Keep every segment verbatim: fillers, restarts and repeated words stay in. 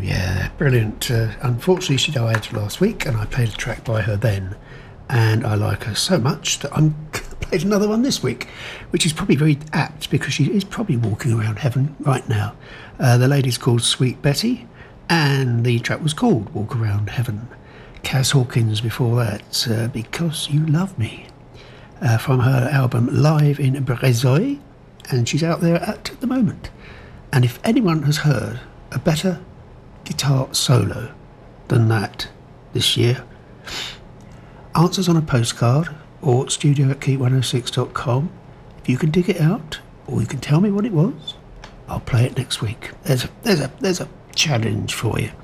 yeah, brilliant. Uh, unfortunately, she died last week, and I played a track by her then, and I like her so much that I'm played another one this week, which is probably very apt because she is probably walking around heaven right now. Uh, the lady's called Sweet Betty, and the track was called Walk Around Heaven. Kaz Hawkins before that, uh, Because You Love Me, uh, from her album Live in Brezoy, and she's out there at the moment. And if anyone has heard a better guitar solo than that this year, answers on a postcard or studio at keep one oh six dot com. If you can dig it out, or you can tell me what it was, I'll play it next week. There's a, there's a, there's a challenge for you.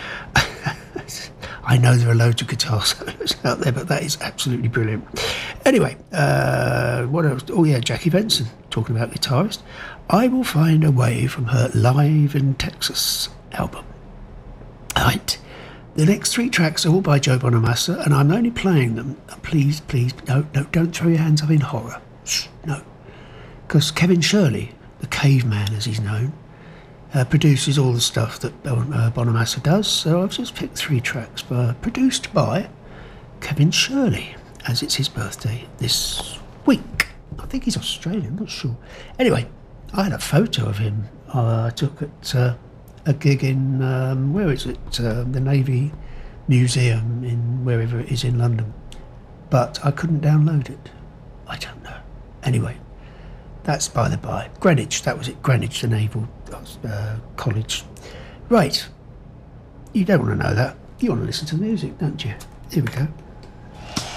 I know there are loads of guitar solos out there, but that is absolutely brilliant. Anyway, uh, what else? Oh yeah, Jackie Benson, talking about guitarist. I Will Find a Way from her Live in Texas album. Right, the next three tracks are all by Joe Bonamassa, and I'm only playing them. Please, please, no, no, don't throw your hands up in horror. Shh, no. Because Kevin Shirley, the caveman as he's known, Uh, produces all the stuff that uh, Bonamassa does, so I've just picked three tracks by, produced by Kevin Shirley, as it's his birthday this week. I think he's Australian, I'm not sure. Anyway, I had a photo of him uh, I took at uh, a gig in, um, where is it, uh, the Navy Museum, in wherever it is in London, but I couldn't download it. I don't know. Anyway, that's by the by. Greenwich, that was it, Greenwich, the Naval uh, College. Right, you don't want to know that. You want to listen to the music, don't you? Here we go.